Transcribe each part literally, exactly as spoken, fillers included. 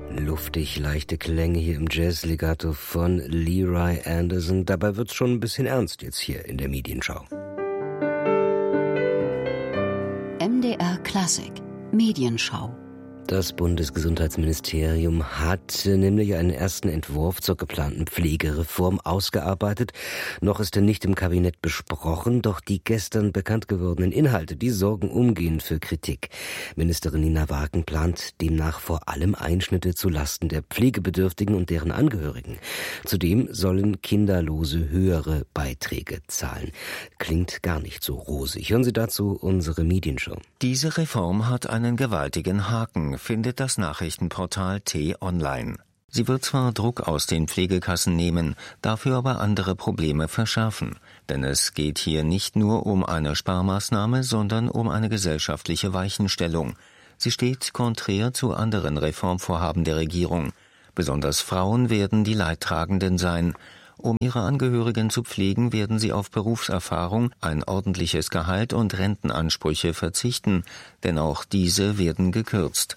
Luftig leichte Klänge hier im Jazz-Legato von Leroy Anderson. Dabei wird's schon ein bisschen ernst jetzt hier in der Medienschau. M D R Klassik Medienschau. Das Bundesgesundheitsministerium hat nämlich einen ersten Entwurf zur geplanten Pflegereform ausgearbeitet. Noch ist er nicht im Kabinett besprochen, doch die gestern bekannt gewordenen Inhalte, die sorgen umgehend für Kritik. Ministerin Nina Wagen plant demnach vor allem Einschnitte zulasten der Pflegebedürftigen und deren Angehörigen. Zudem sollen Kinderlose höhere Beiträge zahlen. Klingt gar nicht so rosig. Hören Sie dazu unsere Medienshow. Diese Reform hat einen gewaltigen Haken, findet das Nachrichtenportal T-Online. Sie wird zwar Druck aus den Pflegekassen nehmen, dafür aber andere Probleme verschärfen. Denn es geht hier nicht nur um eine Sparmaßnahme, sondern um eine gesellschaftliche Weichenstellung. Sie steht konträr zu anderen Reformvorhaben der Regierung. Besonders Frauen werden die Leidtragenden sein. Um ihre Angehörigen zu pflegen, werden sie auf Berufserfahrung, ein ordentliches Gehalt und Rentenansprüche verzichten, denn auch diese werden gekürzt.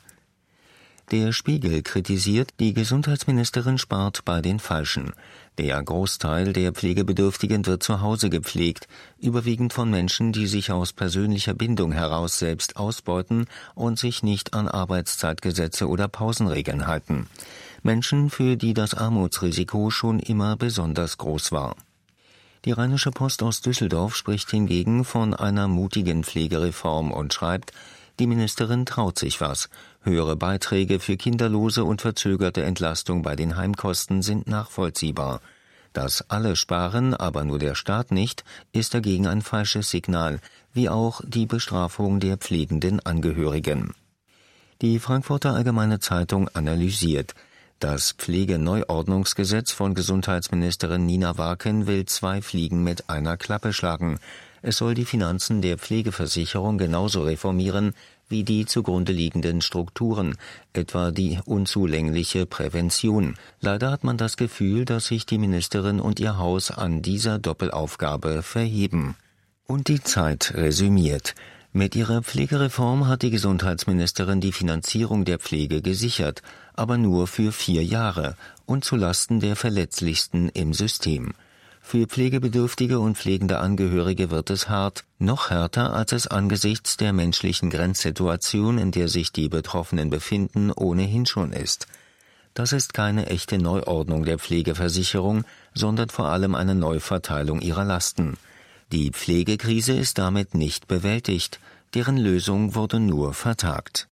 Der Spiegel kritisiert, die Gesundheitsministerin spart bei den Falschen. Der Großteil der Pflegebedürftigen wird zu Hause gepflegt, überwiegend von Menschen, die sich aus persönlicher Bindung heraus selbst ausbeuten und sich nicht an Arbeitszeitgesetze oder Pausenregeln halten. Menschen, für die das Armutsrisiko schon immer besonders groß war. Die Rheinische Post aus Düsseldorf spricht hingegen von einer mutigen Pflegereform und schreibt, die Ministerin traut sich was. Höhere Beiträge für Kinderlose und verzögerte Entlastung bei den Heimkosten sind nachvollziehbar. Dass alle sparen, aber nur der Staat nicht, ist dagegen ein falsches Signal, wie auch die Bestrafung der pflegenden Angehörigen. Die Frankfurter Allgemeine Zeitung analysiert, das Pflegeneuordnungsgesetz von Gesundheitsministerin Nina Wagen will zwei Fliegen mit einer Klappe schlagen. Es soll die Finanzen der Pflegeversicherung genauso reformieren wie die zugrunde liegenden Strukturen, etwa die unzulängliche Prävention. Leider hat man das Gefühl, dass sich die Ministerin und ihr Haus an dieser Doppelaufgabe verheben. Und die Zeit resümiert. Mit ihrer Pflegereform hat die Gesundheitsministerin die Finanzierung der Pflege gesichert, aber nur für vier Jahre und zulasten der Verletzlichsten im System. Für Pflegebedürftige und pflegende Angehörige wird es hart, noch härter, als es angesichts der menschlichen Grenzsituation, in der sich die Betroffenen befinden, ohnehin schon ist. Das ist keine echte Neuordnung der Pflegeversicherung, sondern vor allem eine Neuverteilung ihrer Lasten. Die Pflegekrise ist damit nicht bewältigt, deren Lösung wurde nur vertagt.